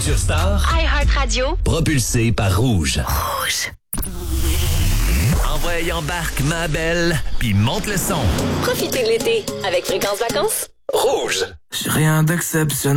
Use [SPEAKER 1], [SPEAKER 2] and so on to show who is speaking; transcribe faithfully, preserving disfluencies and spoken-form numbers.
[SPEAKER 1] Sur Star,
[SPEAKER 2] iHeartRadio,
[SPEAKER 1] propulsé par Rouge.
[SPEAKER 2] Rouge.
[SPEAKER 1] Envoie, embarque, ma belle, puis monte le son.
[SPEAKER 2] Profitez de l'été avec Fréquence Vacances.
[SPEAKER 1] Rouge.
[SPEAKER 3] J'ai rien d'exceptionnel.